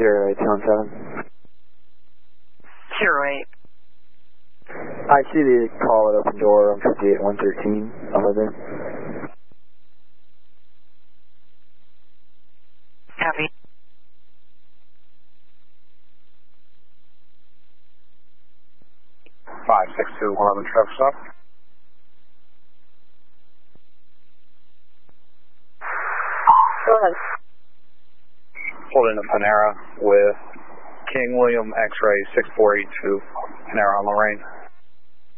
0817. 08. I see the call at open door on 58113. Over there. Copy. Five 6211 traffic stop. Go ahead. Pulled into Panera with King William X-ray 6482 Panera on Lorraine.